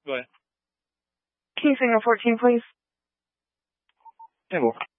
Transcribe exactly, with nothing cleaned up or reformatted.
Go ahead. Key signal fourteen, please. ten four.